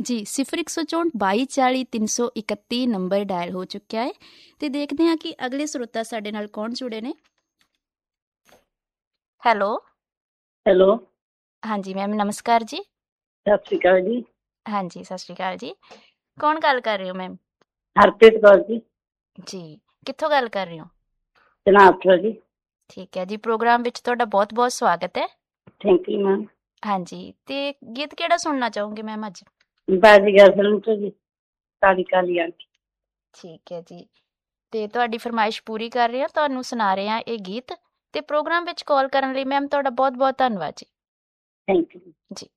ਜੀ 0164 2240 331 number dial ਹੋ ਚੁੱਕਿਆ ਹੈ ਤੇ ਦੇਖਦੇ ਹਾਂ ਕਿ ਅਗਲੇ ਸਰੋਤਾ ਸਾਡੇ ਨਾਲ ਕੌਣ ਜੁੜੇ ਨੇ। ਹੈਲੋ। ਹੈਲੋ। ਹਾਂਜੀ ਮੈਮ, ਨਮਸਕਾਰ ਜੀ। ਸਤਿ ਸ਼੍ਰੀ ਅਕਾਲ ਜੀ। ਹਾਂਜੀ, ਸਤਿ ਸ਼੍ਰੀ ਅਕਾਲ ਜੀ। ਕੌਣ ਗੱਲ ਕਰ ਰਹੇ ਹੋ ਮੈਮ? ਹਰਪ੍ਰੀਤ ਕੌਰ ਜੀ। ਜੀ, ਕਿੱਥੋਂ ਗੱਲ ਕਰ ਰਹੇ ਹੋ? ਜਨਾਬਪੁਰਾ ਜੀ। ਠੀਕ ਹੈ ਜੀ, ਪ੍ਰੋਗਰਾਮ ਵਿੱਚ ਤੁਹਾਡਾ ਬਹੁਤ ਬਹੁਤ ਸਵਾਗਤ ਹੈ। Thank you ma'am. ਹਾਂਜੀ, ਤੇ ਗੀਤ ਕਿਹੜਾ ਸੁਣਨਾ ਚਾਹੋਗੇ ਮੈਮ ਅੱਜ? ਬਾਜ਼ੀਗਰ ਫਿਲਮ ਤੋਂ ਜੀ, ਕਾਲੀ ਕਾਲੀ ਆਂਟੀ। ਠੀਕ ਹੈ ਜੀ, ਤੇ ਤੁਹਾਡੀ ਫਰਮਾਇਸ਼ ਪੂਰੀ ਕਰ ਰਹੇ ਹਾਂ, ਤੁਹਾਨੂੰ ਸੁਣਾ ਰਹੇ ਹਾਂ ਇਹ ਗੀਤ। ਤੇ ਪ੍ਰੋਗਰਾਮ ਵਿੱਚ ਕਾਲ ਕਰਨ ਲਈ ਮੈਮ ਤੁਹਾਡਾ ਬਹੁਤ ਬਹੁਤ ਧੰਨਵਾਦ ਜੀ। ਥੈਂਕ ਯੂ ਜੀ।